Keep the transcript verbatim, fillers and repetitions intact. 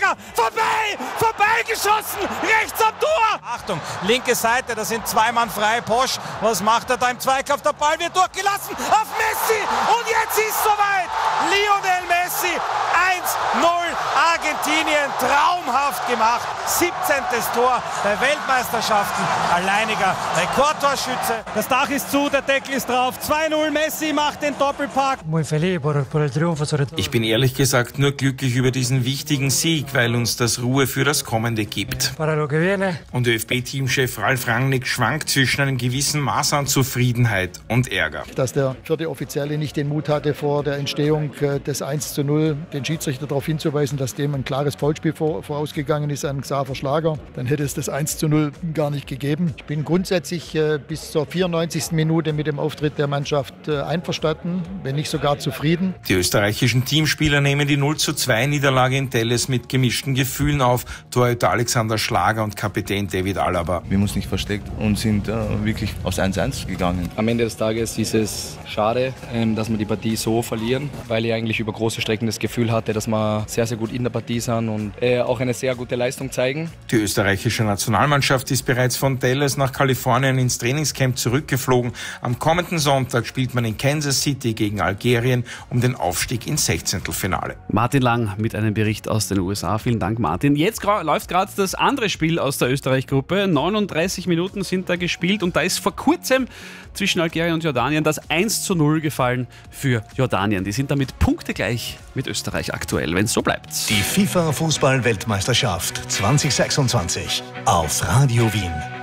Algerier, vorbei, vorbeigeschossen, rechts am Tor. Achtung, linke Seite, da sind zwei Mann frei, Posch, was macht er da im Zweikampf? Der Ball wird durchgelassen auf Messi und jetzt ist soweit. Lionel Messi, eins null, Argentinien, traumhaft gemacht. siebzehntes Tor bei Weltmeisterschaften, alleiniger Rekordtorschütze. Das Dach ist zu, der Deckel ist drauf, zwei null, Messi macht den Doppelpack. Ich bin ehrlich gesagt nur glücklich über diesen wichtigen Sieg, weil uns das Ruhe für das Kommende gibt. Und ÖFB-Teamchef Ralf Rangnick schwankt zwischen einem gewissen Maß an Zufriedenheit und Ärger. Dass der vierte Offizielle nicht den Mut hatte, vor der Entstehung des eins zu null den Schiedsrichter darauf hinzuweisen, dass dem ein klares Foulspiel vorausgegangen ist an Xaver Schlager, dann hätte es das eins zu null gar nicht gegeben. Ich bin grundsätzlich bis zur vierundneunzigsten Minute mit dem Auftritt der Mannschaft einverstanden, wenn nicht sogar zufrieden. Die österreichischen Teamspieler nehmen die null zu zwei Niederlage in Dallas mit gemischten Gefühlen auf. Torhüter Alexander Schlager und Kapitän David Alaba. Wir haben uns nicht versteckt und sind äh, wirklich aufs eins eins gegangen. Am Ende des Tages ist es schade, ähm, dass wir die Partie so verlieren, weil ich eigentlich über große Strecken das Gefühl hatte, dass wir sehr, sehr gut in der Partie sind und äh, auch eine sehr gute Leistung zeigen. Die österreichische Nationalmannschaft ist bereits von Dallas nach Kalifornien ins Trainingscamp zurückgeflogen. Am kommenden Sonntag spielt man in Kansas City gegen Algerien um den Aufstieg ins Sechzehntelfinale. Martin Lang mit einem Bericht aus den U S A. Vielen Dank, Martin. Jetzt gra- läuft gerade das andere Spiel aus der Österreich-Gruppe. neununddreißig Minuten sind da gespielt und da ist vor kurzem zwischen Algerien und Jordanien das eins zu null gefallen für Jordanien. Die sind damit punktegleich mit Österreich aktuell, wenn es so bleibt. Die FIFA-Fußball-Weltmeisterschaft zwanzig sechsundzwanzig auf Radio Wien.